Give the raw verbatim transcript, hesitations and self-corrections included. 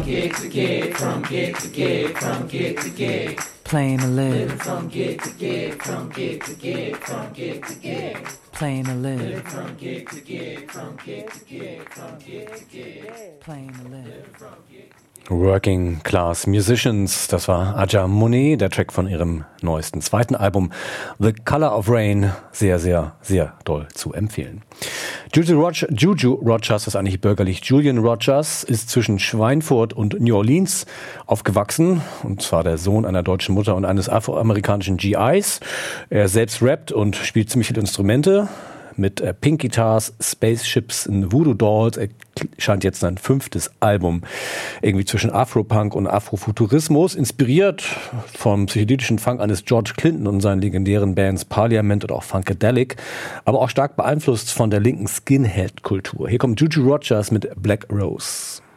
gig to gig, from gig to gig, from gig to gig. Plain to live. Living from gig to gig, from gig to gig, from gig to gig. Plain to live. Living from gig to gig, from gig to gig, from gig to gig. Plain to live. Working Class Musicians, das war Aja Monet, der Track von ihrem neuesten zweiten Album The Color of Rain, sehr, sehr, sehr doll zu empfehlen. Juju, Rog- Juju Rogers, das ist eigentlich bürgerlich Julian Rogers, ist zwischen Schweinfurt und New Orleans aufgewachsen, und zwar der Sohn einer deutschen Mutter und eines afroamerikanischen G Is. Er selbst rappt und spielt ziemlich viele Instrumente. Mit äh, Pink Guitars, Spaceships und Voodoo Dolls erscheint jetzt sein fünftes Album. Irgendwie zwischen Afropunk und Afrofuturismus, inspiriert vom psychedelischen Funk eines George Clinton und seinen legendären Bands Parliament und auch Funkadelic, aber auch stark beeinflusst von der linken Skinhead-Kultur. Hier kommt Juju Rogers mit Black Rose.